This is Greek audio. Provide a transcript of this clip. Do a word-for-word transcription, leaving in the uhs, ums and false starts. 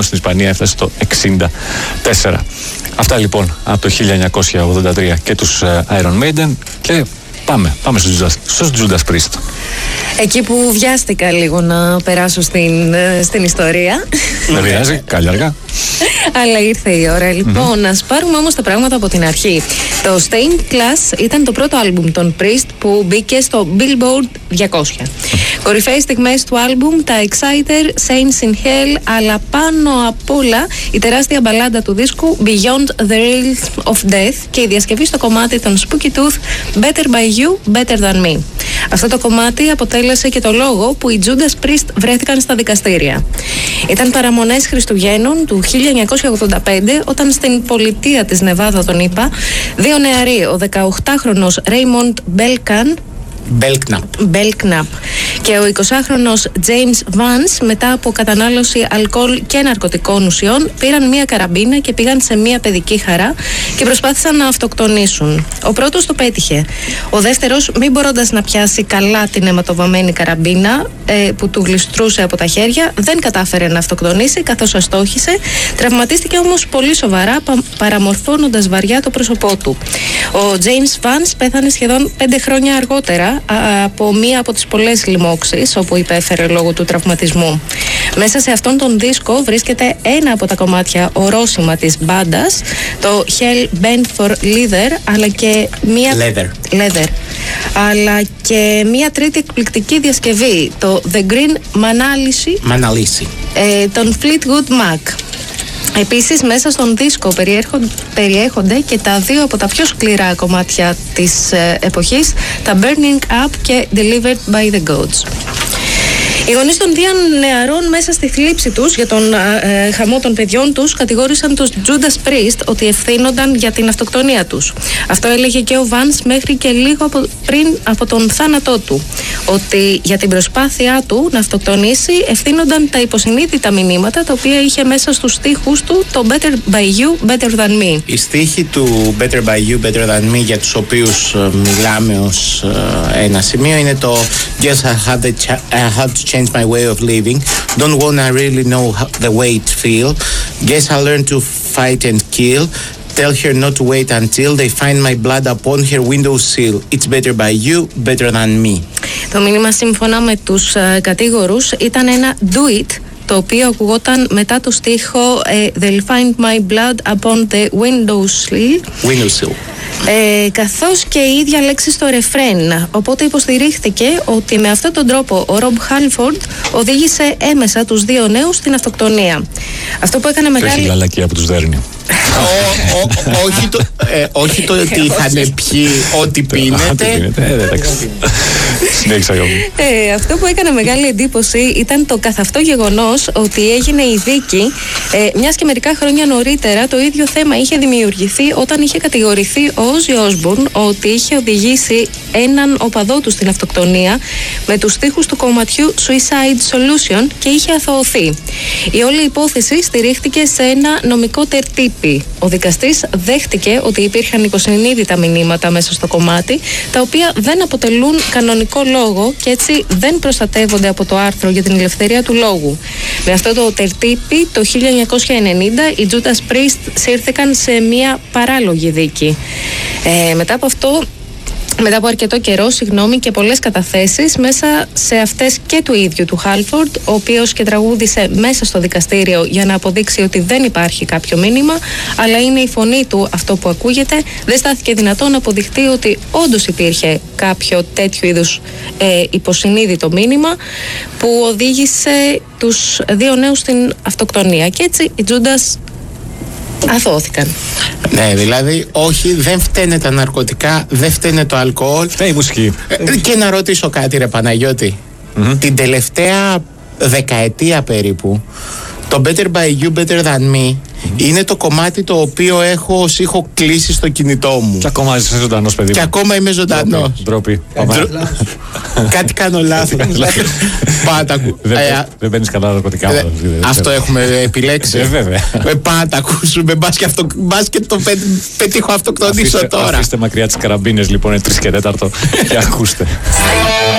στην Ισπανία έφτασε το εξήντα τέσσερα. Αυτά λοιπόν από το χίλια εννιακόσια ογδόντα τρία και τους Iron Maiden. Και πάμε, πάμε στους Judas Priest. Εκεί που βιάστηκα λίγο να περάσω στην, στην ιστορία. Δεν πειράζει, καλή αργά. Αλλά ήρθε η ώρα. Λοιπόν, mm-hmm. ας πάρουμε όμως τα πράγματα από την αρχή. Το Stained Glass ήταν το πρώτο άλμπουμ των Priest που μπήκε στο Billboard διακόσια. Mm-hmm. Κορυφαίες στιγμές του άλμπουμ, τα Exciter, Saints in Hell, αλλά πάνω απ' όλα η τεράστια μπαλάντα του δίσκου Beyond the Realms of Death και η διασκευή στο κομμάτι των Spooky Tooth Better by You, Better than Me. Αυτό το κομμάτι αποτέλεσε και το λόγο που οι Judas Priest βρέθηκαν στα δικαστήρια. Ήταν παραμονές Χριστουγέννων του χίλια εννιακόσια ογδόντα πέντε, όταν στην πολιτεία της Νεβάδα, τον είπα, δύο νεαροί, ο δεκαοκτάχρονος Raymond Belknap Belknap. Belknap και ο εικοσάχρονος James Vance, μετά από κατανάλωση αλκοόλ και ναρκωτικών ουσιών, πήραν μία καραμπίνα και πήγαν σε μία παιδική χαρά και προσπάθησαν να αυτοκτονήσουν. Ο πρώτος το πέτυχε. Ο δεύτερος, μην μπορώντας να πιάσει καλά την αιματοβαμμένη καραμπίνα ε, που του γλιστρούσε από τα χέρια, δεν κατάφερε να αυτοκτονήσει καθώς αστόχησε. Τραυματίστηκε όμως πολύ σοβαρά, πα, παραμορφώνοντας βαριά το πρόσωπό του. Ο James Vance πέθανε σχεδόν πέντε χρόνια αργότερα από μία από τις πολλές λοιμώξεις όπου υπέφερε λόγω του τραυματισμού. Μέσα σε αυτόν τον δίσκο βρίσκεται ένα από τα κομμάτια ορόσημα της μπάντας, το Hell Bent for Leather, αλλά και μία... Leather. Leather. Αλλά και μία τρίτη εκπληκτική διασκευή, το The Green Manalisi, Manalisi. ε, των Fleetwood Mac. Επίσης, μέσα στον δίσκο περιέχονται και τα δύο από τα πιο σκληρά κομμάτια της ε, εποχής, τα Burning Up και Delivered by the Gods. Οι γονείς των δύο νεαρών, μέσα στη θλίψη τους για τον ε, χαμό των παιδιών τους, κατηγόρησαν τους Judas Priest ότι ευθύνονταν για την αυτοκτονία τους. Αυτό έλεγε και ο Vance μέχρι και λίγο από, πριν από τον θάνατό του. Ότι για την προσπάθειά του να αυτοκτονήσει ευθύνονταν τα υποσυνείδητα μηνύματα τα οποία είχε μέσα στους στίχους του, το Better by You, Better than Me. Οι στίχοι του Better by You, Better than Me, για τους οποίους uh, μιλάμε ως uh, ένα σημείο, είναι το Yes, I had, ch- I had to change my way of living. Don't wanna really know how, the way it feel. Guess I learned to fight and kill. Tell her not to wait until they find my blood upon her windowsill. It's better by you, better than me. Το μήνυμα, σύμφωνα με τους uh, κατήγορους, ήταν ένα do it, το οποίο ακουγόταν μετά το στίχο uh, They'll find my blood upon the windowsill. Windowsill. Ε, καθώς και η ίδια λέξη στο ρεφρέν. Οπότε υποστηρίχθηκε ότι με αυτόν τον τρόπο ο Ρομπ Χάλφορντ οδήγησε έμεσα τους δύο νέους στην αυτοκτονία. Αυτό που έκανε μεγάλη... Τρέχει λαλακία που τους δέρνει. Όχι το ότι είχαν πιει ό,τι πίνετε. Αυτό που έκανε μεγάλη εντύπωση ήταν το καθ' αυτό γεγονός ότι έγινε η δίκη, μιας και μερικά χρόνια νωρίτερα το ίδιο θέμα είχε δημιουργηθεί όταν είχε κατηγορηθεί ο Όζι Όσμπορν ότι είχε οδηγήσει έναν οπαδό του στην αυτοκτονία με τους στίχους του κομματιού Suicide Solution και είχε αθωωωθεί. Η όλη υπόθεση στηρίχθηκε σε ένα νομικό τερτύπι. Ο δικαστής δέχτηκε ότι υπήρχαν υποσυνείδητα μηνύματα μέσα στο κομμάτι, τα οποία δεν αποτελούν κανονικό λόγο και έτσι δεν προστατεύονται από το άρθρο για την ελευθερία του λόγου. Με αυτό το τερτύπι, το χίλια εννιακόσια ενενήντα, οι Judas Priest σύρθηκαν σε μια παράλογη δίκη. Ε, μετά από αυτό... Μετά από αρκετό καιρό, συγγνώμη, και πολλές καταθέσεις, μέσα σε αυτές και του ίδιου του Χάλφορντ, ο οποίος και τραγούδισε μέσα στο δικαστήριο για να αποδείξει ότι δεν υπάρχει κάποιο μήνυμα, αλλά είναι η φωνή του αυτό που ακούγεται, δεν στάθηκε δυνατό να αποδειχτεί ότι όντως υπήρχε κάποιο τέτοιο είδους ε, υποσυνείδητο μήνυμα που οδήγησε τους δύο νέους στην αυτοκτονία. Και έτσι οι Judas αθώθηκαν. Ναι, δηλαδή, όχι, δεν φταίνε τα ναρκωτικά, δεν φταίνε το αλκοόλ. Φταίει η μουσική. Ε, και να ρωτήσω κάτι, ρε Παναγιώτη. Mm-hmm. Την τελευταία δεκαετία περίπου, το Better by You, Better than Me, mm-hmm. είναι το κομμάτι το οποίο έχω ως ήχο κλείσει στο κινητό μου. Και ακόμα είσαι ζωντανός, παιδί. Και ακόμα είμαι ζωντανός. Ντροπή. Κάτι κάνω λάθος. Πάτα ακού. Δεν παίρνεις καλά ναρκωτικά. Αυτό έχουμε επιλέξει. Βέβαια. Πάτα ακούσουμε. Μπας και το πετύχω αυτοκτονήσω τώρα. Αφήστε μακριά τις καραμπίνες, λοιπόν, τρεις και τέταρτο και ακούστε.